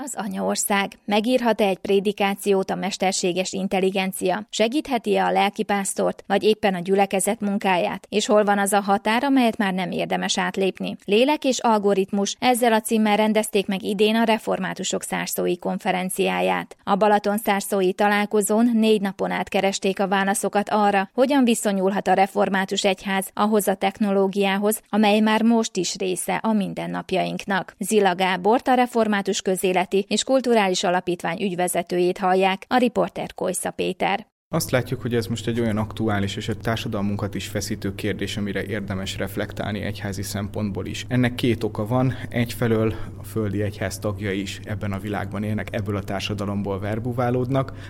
Az anyaország megírhat-e egy prédikációt a mesterséges intelligencia? Segítheti-e a lelkipásztort, vagy éppen a gyülekezet munkáját? És hol van az a határ, amelyet már nem érdemes átlépni? Lélek és algoritmus, ezzel a címmel rendezték meg idén a reformátusok szárszói konferenciáját. A Balaton-szárszói találkozón 4 napon át keresték a válaszokat arra, hogyan viszonyulhat a református egyház ahhoz a technológiához, amely már most is része a mindennapjainknak. Zila Gábort, a Református Közéleti és Kulturális Alapítvány ügyvezetőjét hallják, a riporter Kojsza Péter. Azt látjuk, hogy ez most egy olyan aktuális és a társadalmunkat is feszítő kérdés, amire érdemes reflektálni egyházi szempontból is. Ennek 2 oka van. Egyfelől a földi egyház tagjai is ebben a világban élnek, ebből a társadalomból verbuválódnak.